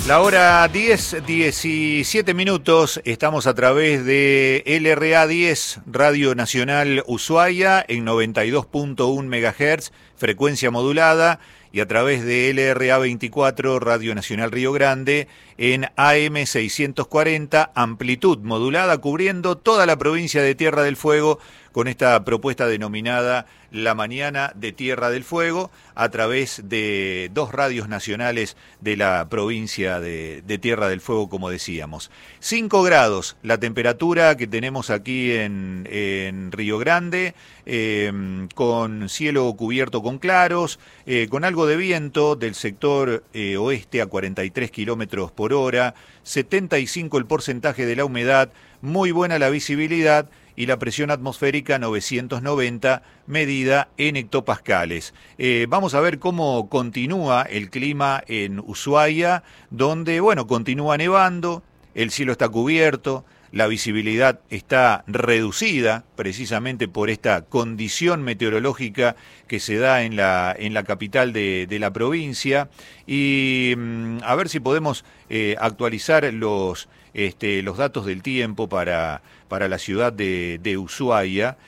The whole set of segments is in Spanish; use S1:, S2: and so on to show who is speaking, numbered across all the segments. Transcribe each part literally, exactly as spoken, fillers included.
S1: La hora diez, diecisiete minutos, estamos a través de L R A diez, Radio Nacional Ushuaia, en noventa y dos punto uno megahertz, frecuencia modulada, y a través de L R A veinticuatro, Radio Nacional Río Grande, en A M seiscientos cuarenta, amplitud modulada, cubriendo toda la provincia de Tierra del Fuego, con esta propuesta denominada La Mañana de Tierra del Fuego, a través de dos radios nacionales de la provincia de, de Tierra del Fuego, como decíamos. cinco grados la temperatura que tenemos aquí en, en Río Grande, eh, con cielo cubierto con claros, eh, con algo de viento del sector eh, oeste a cuarenta y tres kilómetros por hora, setenta y cinco el porcentaje de la humedad, muy buena la visibilidad, y la presión atmosférica novecientos noventa, medida en hectopascales. Eh, vamos a ver cómo continúa el clima en Ushuaia, donde, bueno, continúa nevando, el cielo está cubierto, la visibilidad está reducida precisamente por esta condición meteorológica que se da en la, en la capital de, de la provincia, y mm, a ver si podemos eh, actualizar los, este, los datos del tiempo para, para la ciudad de, de Ushuaia,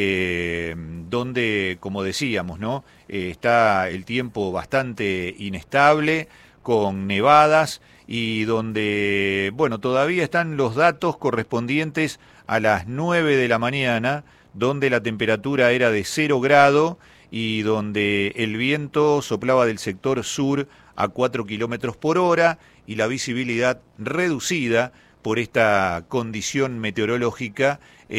S1: eh, donde, como decíamos, ¿no? Eh, está el tiempo bastante inestable, con nevadas, y donde, bueno, todavía están los datos correspondientes a las nueve de la mañana, donde la temperatura era de cero grado y donde el viento soplaba del sector sur a cuatro kilómetros por hora y la visibilidad reducida por esta condición meteorológica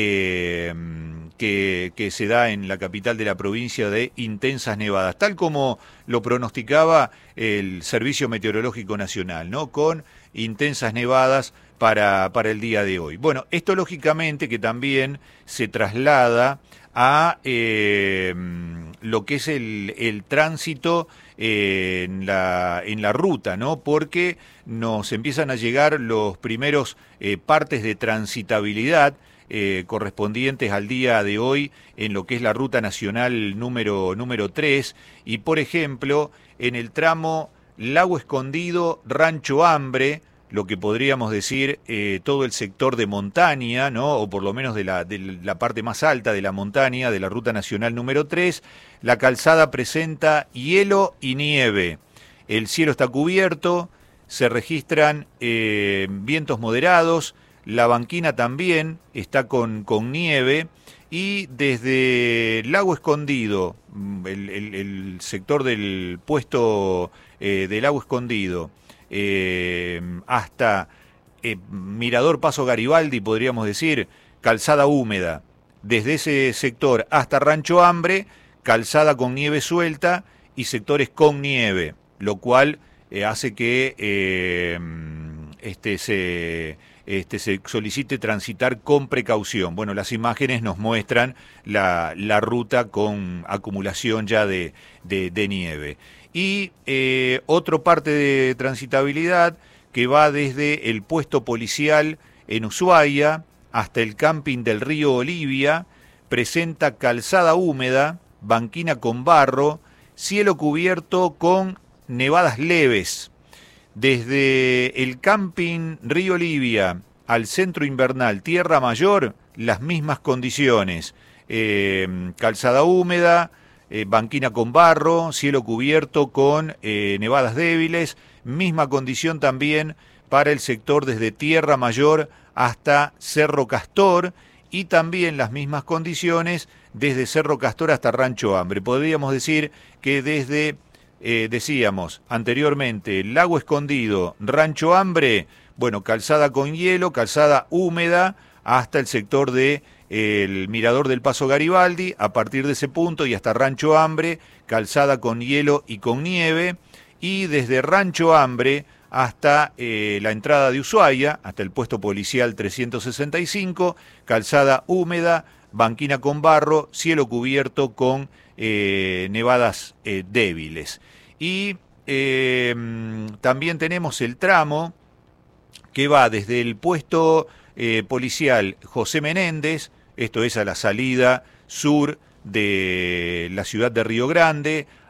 S1: eh, que, que se da en la capital de la provincia, de intensas nevadas, tal como lo pronosticaba el Servicio Meteorológico Nacional, ¿no? Con intensas nevadas para, para el día de hoy. Bueno, esto lógicamente que también se traslada a eh, lo que es el, el tránsito eh, en, la, en la ruta, ¿no? Porque nos empiezan a llegar los primeros eh, partes de transitabilidad eh, correspondientes al día de hoy en lo que es la ruta nacional número, número tres, y por ejemplo en el tramo Lago Escondido, Rancho Hambre, lo que podríamos decir eh, todo el sector de montaña, ¿no? O por lo menos de la, de la parte más alta de la montaña, de la ruta nacional número tres, la calzada presenta hielo y nieve. El cielo está cubierto, se registran eh, vientos moderados, la banquina también está con, con nieve, y desde Lago Escondido, el, el, el sector del puesto eh, de Lago Escondido, Eh, hasta eh, Mirador Paso Garibaldi, podríamos decir, calzada húmeda. Desde ese sector hasta Rancho Hambre, calzada con nieve suelta y sectores con nieve, lo cual eh, hace que eh, este, se, este, se solicite transitar con precaución. Bueno, las imágenes nos muestran la, la ruta con acumulación ya de, de, de nieve. Y eh, otra parte de transitabilidad que va desde el puesto policial en Ushuaia hasta el camping del río Olivia, presenta calzada húmeda, banquina con barro, cielo cubierto con nevadas leves. Desde el camping río Olivia al centro invernal Tierra Mayor, las mismas condiciones, eh, calzada húmeda, Eh, banquina con barro, cielo cubierto con eh, nevadas débiles, misma condición también para el sector desde Tierra Mayor hasta Cerro Castor, y también las mismas condiciones desde Cerro Castor hasta Rancho Hambre. Podríamos decir que desde, eh, decíamos anteriormente, Lago Escondido, Rancho Hambre, bueno, calzada con hielo, calzada húmeda, hasta el sector de el Mirador del Paso Garibaldi, a partir de ese punto y hasta Rancho Hambre, calzada con hielo y con nieve, y desde Rancho Hambre hasta eh, la entrada de Ushuaia, hasta el puesto policial trescientos sesenta y cinco, calzada húmeda, banquina con barro, cielo cubierto con eh, nevadas eh, débiles. Y eh, también tenemos el tramo que va desde el puesto eh, policial José Menéndez, esto es a la salida sur de la ciudad de Río Grande,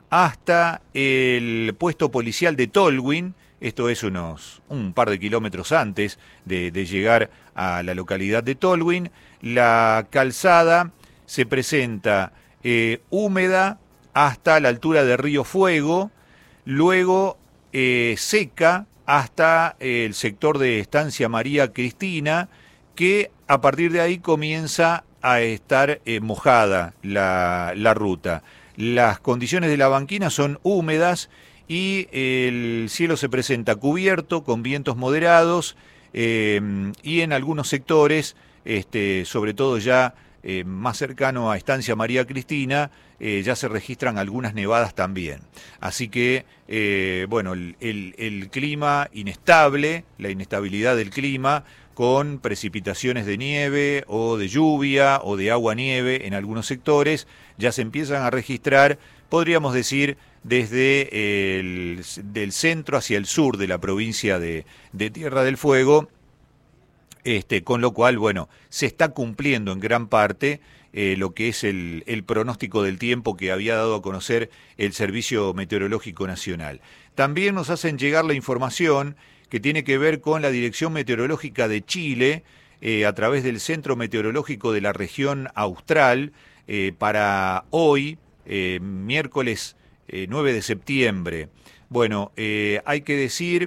S1: hasta el puesto policial de Tolwyn. Esto es unos un par de kilómetros antes de, de llegar a la localidad de Tolwyn. La calzada se presenta eh, húmeda hasta la altura de Río Fuego, luego eh, seca hasta el sector de Estancia María Cristina, que a partir de ahí comienza a estar eh, mojada la, la ruta. Las condiciones de la banquina son húmedas y el cielo se presenta cubierto con vientos moderados eh, y en algunos sectores, este, sobre todo ya eh, más cercano a Estancia María Cristina, eh, ya se registran algunas nevadas también. Así que, eh, bueno, el, el, el clima inestable, la inestabilidad del clima, con precipitaciones de nieve o de lluvia o de agua-nieve en algunos sectores, ya se empiezan a registrar, podríamos decir, desde el del centro hacia el sur de la provincia de, de Tierra del Fuego, este, con lo cual, bueno, se está cumpliendo en gran parte eh, lo que es el, el pronóstico del tiempo que había dado a conocer el Servicio Meteorológico Nacional. También nos hacen llegar la información que tiene que ver con la Dirección Meteorológica de Chile, eh, a través del Centro Meteorológico de la Región Austral, eh, para hoy, eh, miércoles eh, nueve de septiembre. Bueno, eh, hay que decir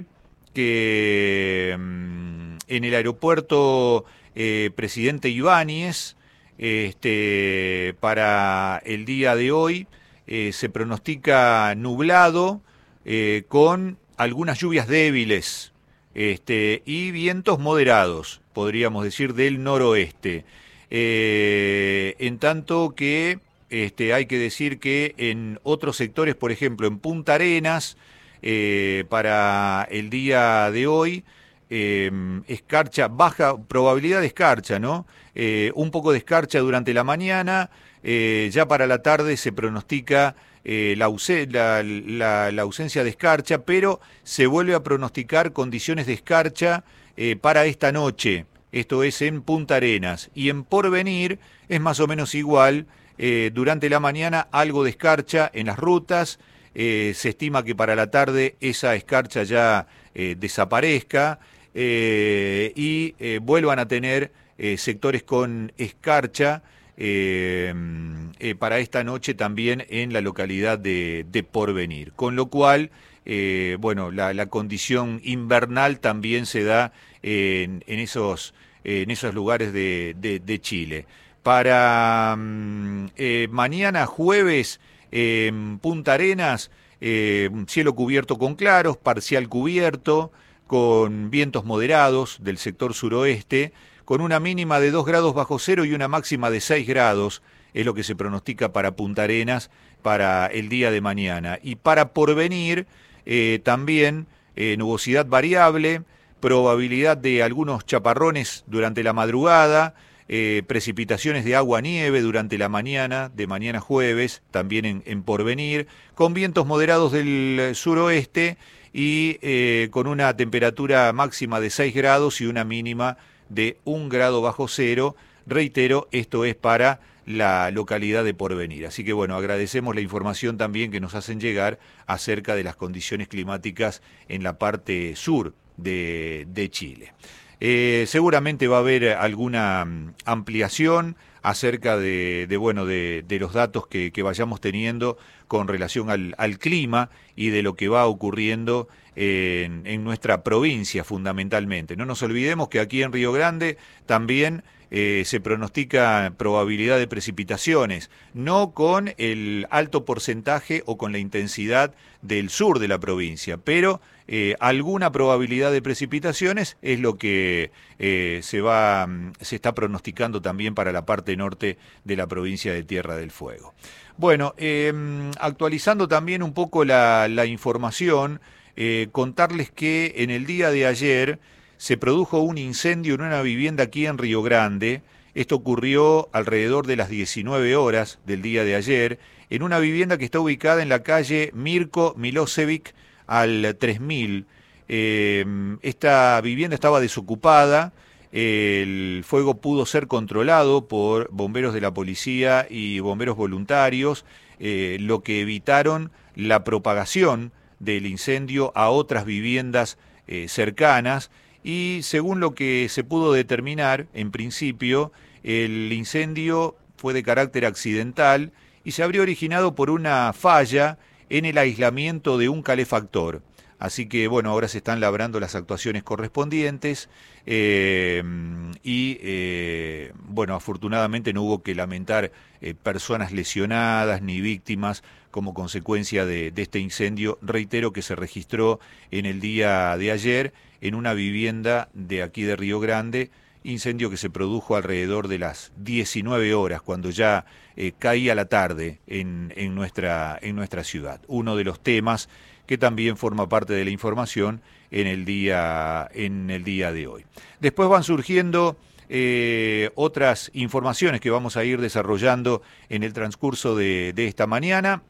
S1: que mmm, en el aeropuerto eh, Presidente Ibáñez, este, para el día de hoy, eh, se pronostica nublado, eh, con algunas lluvias débiles, este, y vientos moderados, podríamos decir, del noroeste. Eh, en tanto que este, hay que decir que en otros sectores, por ejemplo, en Punta Arenas, eh, para el día de hoy, eh, escarcha, baja probabilidad de escarcha, ¿no? Eh, un poco de escarcha durante la mañana, eh, ya para la tarde se pronostica Eh, la, la, la, la ausencia de escarcha, pero se vuelve a pronosticar condiciones de escarcha eh, para esta noche. Esto es en Punta Arenas. Y en Porvenir es más o menos igual. Eh, durante la mañana algo de escarcha en las rutas. Eh, se estima que para la tarde esa escarcha ya eh, desaparezca eh, y eh, vuelvan a tener eh, sectores con escarcha. Eh, eh, para esta noche también en la localidad de, de Porvenir, con lo cual, eh, bueno, la, la condición invernal también se da en, en, esos, en esos lugares de, de, de Chile. Para eh, mañana jueves, en eh, Punta Arenas, eh, cielo cubierto con claros, parcial cubierto, con vientos moderados del sector suroeste, con una mínima de dos grados bajo cero y una máxima de seis grados, es lo que se pronostica para Punta Arenas para el día de mañana. Y para Porvenir, eh, también eh, nubosidad variable, probabilidad de algunos chaparrones durante la madrugada, eh, precipitaciones de agua-nieve durante la mañana, de mañana jueves, también en, en Porvenir, con vientos moderados del suroeste y eh, con una temperatura máxima de seis grados y una mínima de un grado bajo cero. Reitero, esto es para la localidad de Porvenir. Así que bueno, agradecemos la información también que nos hacen llegar acerca de las condiciones climáticas en la parte sur de, de Chile. Eh, seguramente va a haber alguna ampliación acerca de, de bueno, de, de los datos que, que vayamos teniendo con relación al, al clima y de lo que va ocurriendo en, en nuestra provincia fundamentalmente. No nos olvidemos que aquí en Río Grande también eh, se pronostica probabilidad de precipitaciones, no con el alto porcentaje o con la intensidad del sur de la provincia, pero eh, alguna probabilidad de precipitaciones es lo que eh, se va, se está pronosticando también para la parte norte de la provincia de Tierra del Fuego. Bueno, eh, actualizando también un poco la, la información, Eh, contarles que en el día de ayer se produjo un incendio en una vivienda aquí en Río Grande. Esto ocurrió alrededor de las diecinueve horas del día de ayer, en una vivienda que está ubicada en la calle Mirko Milosevic al tres mil. Eh, esta vivienda estaba desocupada, el fuego pudo ser controlado por bomberos de la policía y bomberos voluntarios. eh, lo que evitaron la propagación del incendio a otras viviendas eh, cercanas, y según lo que se pudo determinar, en principio, el incendio fue de carácter accidental y se habría originado por una falla en el aislamiento de un calefactor. Así que, bueno, ahora se están labrando las actuaciones correspondientes eh, y, eh, bueno, afortunadamente no hubo que lamentar eh, personas lesionadas ni víctimas como consecuencia de, de este incendio, reitero, que se registró en el día de ayer en una vivienda de aquí de Río Grande, incendio que se produjo alrededor de las diecinueve horas, cuando ya eh, caía la tarde en, en, nuestra, en nuestra ciudad. Uno de los temas que también forma parte de la información en el día, en el día de hoy. Después van surgiendo eh, otras informaciones que vamos a ir desarrollando en el transcurso de, de esta mañana.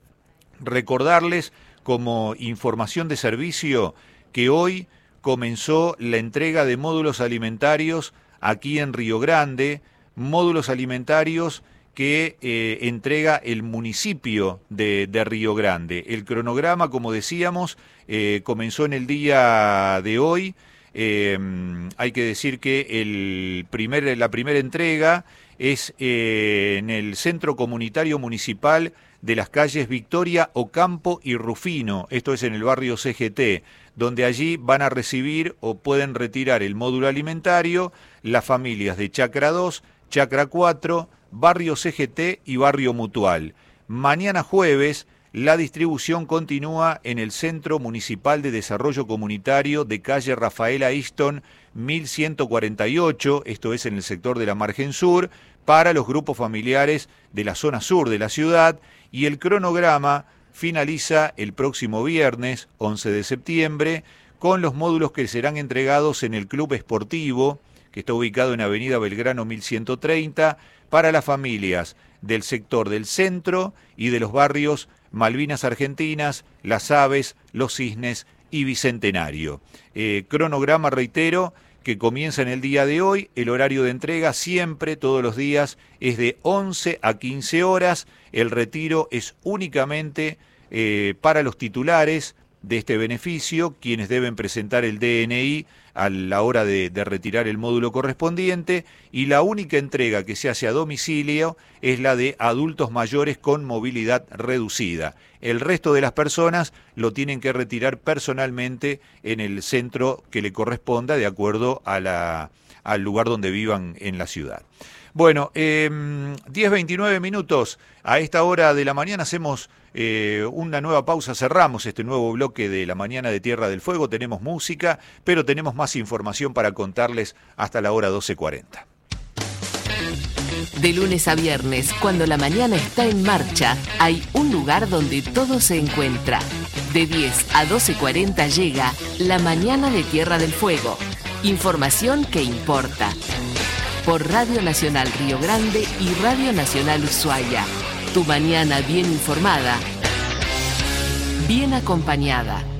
S1: Recordarles como información de servicio que hoy comenzó la entrega de módulos alimentarios aquí en Río Grande, módulos alimentarios que eh, entrega el municipio de, de Río Grande. El cronograma, como decíamos, eh, comenzó en el día de hoy. Eh, hay que decir que el primer, la primera entrega es eh, en el Centro Comunitario Municipal de las calles Victoria, Ocampo y Rufino, esto es en el barrio C G T, donde allí van a recibir o pueden retirar el módulo alimentario las familias de Chacra dos, Chacra cuatro, Barrio C G T y Barrio Mutual. Mañana jueves la distribución continúa en el Centro Municipal de Desarrollo Comunitario de calle Rafaela Easton mil ciento cuarenta y ocho, esto es en el sector de la Margen Sur, para los grupos familiares de la zona sur de la ciudad, y el cronograma finaliza el próximo viernes, once de septiembre, con los módulos que serán entregados en el Club Esportivo, que está ubicado en Avenida Belgrano mil ciento treinta, para las familias del sector del centro y de los barrios Malvinas Argentinas, Las Aves, Los Cisnes y Bicentenario. Eh, cronograma, reitero, que comienza en el día de hoy. El horario de entrega siempre, todos los días, es de once a quince horas. El retiro es únicamente eh, para los titulares de este beneficio, quienes deben presentar el D N I a la hora de, de retirar el módulo correspondiente, y la única entrega que se hace a domicilio es la de adultos mayores con movilidad reducida. El resto de las personas lo tienen que retirar personalmente en el centro que le corresponda, de acuerdo a la, al lugar donde vivan en la ciudad. Bueno, eh, diez veintinueve minutos. A esta hora de la mañana hacemos eh, una nueva pausa, cerramos este nuevo bloque de la mañana de Tierra del Fuego. Tenemos música, pero tenemos más información para contarles hasta la hora doce cuarenta.
S2: De lunes a viernes, cuando la mañana está en marcha, hay un lugar donde todo se encuentra. De diez a doce cuarenta llega la mañana de Tierra del Fuego. Información que importa. Por Radio Nacional Río Grande y Radio Nacional Ushuaia. Tu mañana bien informada, bien acompañada.